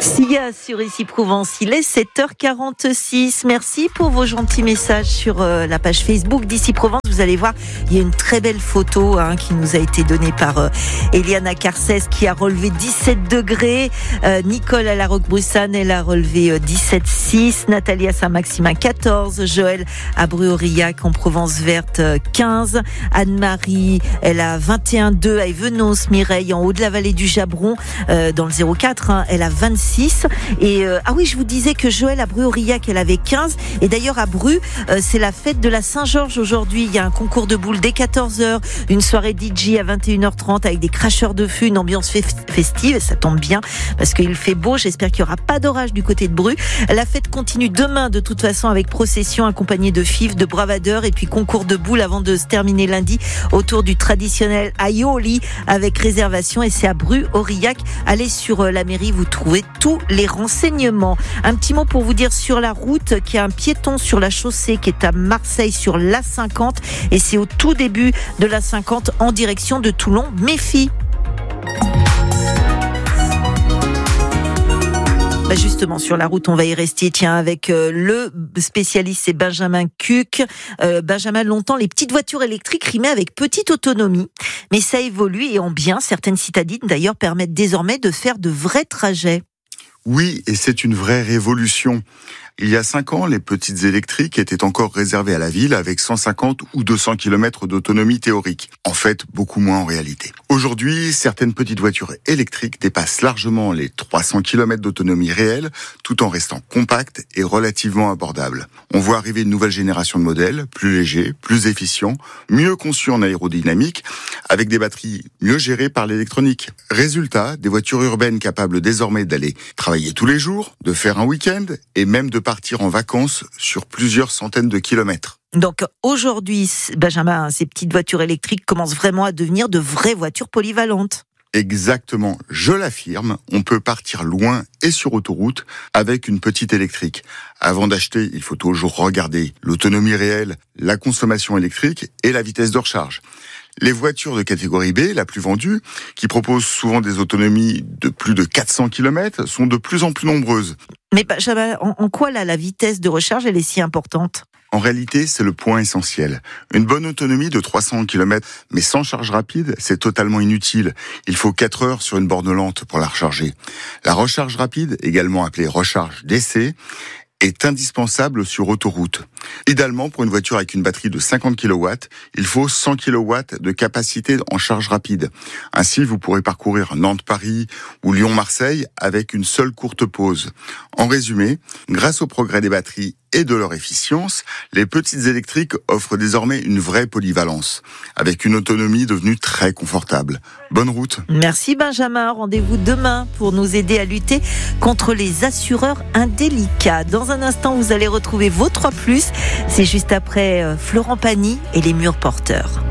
Sia sur Ici Provence, il est 7h46. Merci pour vos gentils messages sur la page Facebook d'Ici Provence. Vous allez voir, il y a une très belle photo qui nous a été donnée par Eliana Carcès qui a relevé 17 degrés. Nicole à la Roquebrussanne, elle a relevé 17,6. Nathalie à Saint-Maximin 14. Joël à Bru-Aurillac en Provence Verte 15. Anne-Marie, elle a 21,2 à Évenos. Mireille en haut de la vallée du Jabron dans le 04, elle a 26. Et oui, je vous disais que Joël à Bru-Aurillac, elle avait 15. Et d'ailleurs à Bru, c'est la fête de la Saint-Georges aujourd'hui. Il y a un concours de boules dès 14h, une soirée DJ à 21h30 avec des cracheurs de feu, une ambiance festive. Et ça tombe bien parce qu'il fait beau. J'espère qu'il n'y aura pas d'orage du côté de Bru. La fête continue demain de toute façon avec procession accompagnée de fifs, de bravadeurs et puis concours de boules avant de se terminer lundi autour du traditionnel aioli avec réservation. Et c'est à Bru-Aurillac. Allez sur la mairie, vous trouvez tous les renseignements. Un petit mot pour vous dire sur la route qu'il y a un piéton sur la chaussée qui est à Marseille sur l'A50 et c'est au tout début de l'A50 en direction de Toulon. Méfie. Justement, sur la route, on va y rester. Tiens, avec le spécialiste, c'est Benjamin Cuc. Benjamin, longtemps, les petites voitures électriques rimaient avec petite autonomie. Mais ça évolue et en bien, certaines citadines d'ailleurs permettent désormais de faire de vrais trajets. Oui, et c'est une vraie révolution. Il y a 5 ans, les petites électriques étaient encore réservées à la ville avec 150 ou 200 km d'autonomie théorique. En fait, beaucoup moins en réalité. Aujourd'hui, certaines petites voitures électriques dépassent largement les 300 km d'autonomie réelle, tout en restant compactes et relativement abordables. On voit arriver une nouvelle génération de modèles, plus légers, plus efficients, mieux conçus en aérodynamique, avec des batteries mieux gérées par l'électronique. Résultat, des voitures urbaines capables désormais d'aller travailler tous les jours, de faire un week-end et même de partir en vacances sur plusieurs centaines de kilomètres. Donc aujourd'hui, Benjamin, ces petites voitures électriques commencent vraiment à devenir de vraies voitures polyvalentes. Exactement, je l'affirme, on peut partir loin et sur autoroute avec une petite électrique. Avant d'acheter, il faut toujours regarder l'autonomie réelle, la consommation électrique et la vitesse de recharge. Les voitures de catégorie B, la plus vendue, qui proposent souvent des autonomies de plus de 400 km, sont de plus en plus nombreuses. Mais Benjamin, en quoi la vitesse de recharge, elle est si importante ? En réalité, c'est le point essentiel. Une bonne autonomie de 300 km, mais sans charge rapide, c'est totalement inutile. Il faut 4 heures sur une borne lente pour la recharger. La recharge rapide, également appelée recharge d'essai, est indispensable sur autoroute. Idéalement, pour une voiture avec une batterie de 50 kW, il faut 100 kW de capacité en charge rapide. Ainsi, vous pourrez parcourir Nantes-Paris ou Lyon-Marseille avec une seule courte pause. En résumé, grâce au progrès des batteries et de leur efficience, les petites électriques offrent désormais une vraie polyvalence, avec une autonomie devenue très confortable. Bonne route. Merci Benjamin, rendez-vous demain pour nous aider à lutter contre les assureurs indélicats. Dans un instant, vous allez retrouver vos 3+, c'est juste après Florent Pagny et les murs porteurs.